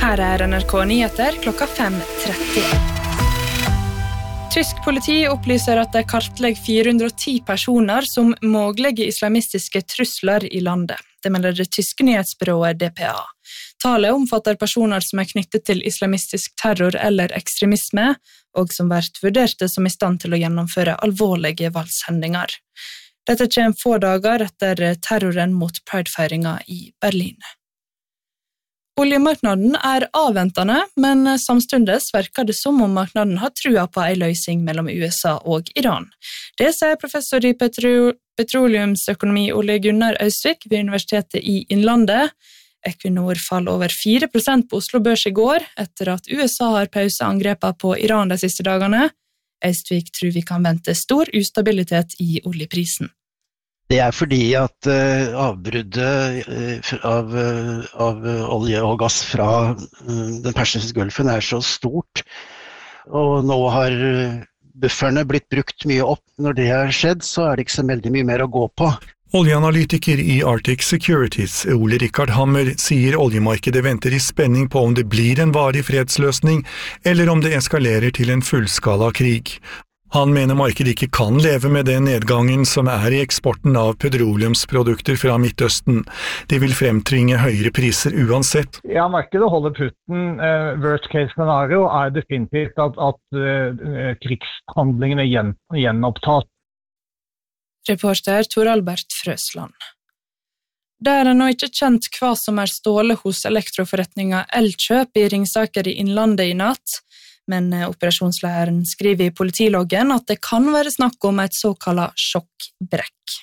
Her NRK Nyheter klokka 5:30. Tysk politi opplyser at de kartlegger 410 personer som mulige islamistiske trusler i landet. Det melder det tyske nyhetsbyrået DPA. Tallet omfatter personer som knyttet til islamistisk terror eller ekstremisme, og som vært vurderte som i stand til å gjennomføre alvorlige voldshendinger. Dette kommer få dager etter terroren mot Pride-feiringen i Berlin. Oljemarknaden avventende, men samtidig virker det som om marknaden har trua på en løsning mellom USA og Iran. Det sier professor i petroleumsøkonomi Ole Gunnar Øysvik ved Universitetet i Innlandet. Equinor faller over 4% på Oslo Børs i går, etter at USA har pauset angrepet på Iran de siste dagene. Øysvik tror vi kan vente stor ustabilitet i oljeprisen. Det fordi at avbruddet av olje og gass fra den persiske gulfen så stort, og nå har bufferne blitt brukt mye opp. Når det har skjedd, så det ikke så veldig mye mer å gå på. Oljeanalytiker i Arctic Securities, Ole Rikard Hammer, sier oljemarkedet venter i spenning på om det blir en varig fredsløsning, eller om det eskalerer til en fullskala krig. Han mener markedet ikke kan leve med den nedgangen som i eksporten av petroleumsprodukter fra Midtøsten. Det vil fremtvinge høyere priser uansett. Ja, markedet holder putten. Worst case scenario definitivt at krigshandlingene gjenopptas. Reporter Tor Albert Frøsland. Det nå ikke kjent hva som stålet hos elektroforretningen Elkjøp i Ringsaker i Innlandet i natt, men operasjonslederen skriver i politiloggen at det kan være snakk om et såkalt sjokkbrekk.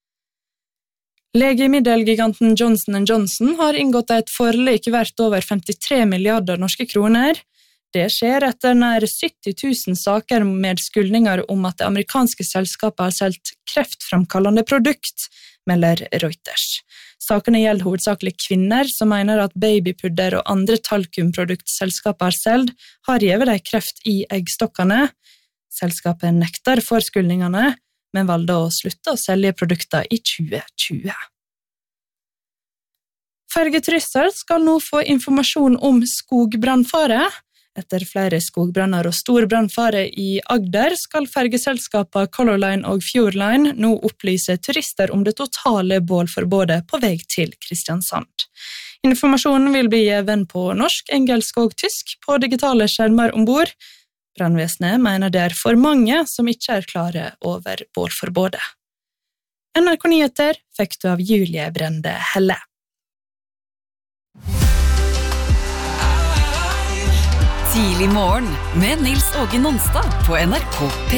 Legemiddelgiganten Johnson & Johnson har inngått et forlik verdt over 53 milliarder norske kroner. Det skjer etter nær 70 000 saker med skyldninger om at det amerikanske selskapet har solgt kreftframkallende produkt, melder Reuters. Sakene gjelder hovedsakelig kvinner som mener at babypudder og andre talkumproduktselskaper har solgt har givet dem kreft i eggstokkene. Selskapet nekter for skyldningene, men valgte å slutte å selge produkter i 2020. Fergeturister skal nå få informasjon om skogbrannfare. Etter flere skogbranner og stor brannfare i Agder skal fergeselskapene Color Line og Fjord Line nå opplyse turister om det totale bålforbudet på vei til Kristiansand. Informasjonen vil bli gitt på norsk, engelsk og tysk på digitale skjermer ombord. Brannvesenet mener det for mange som ikke klare over bålforbudet. NRK Nyheter fikk du av Julie Brende Helle. Tidlig morgen med Nils Åge Nonstad på NRK P.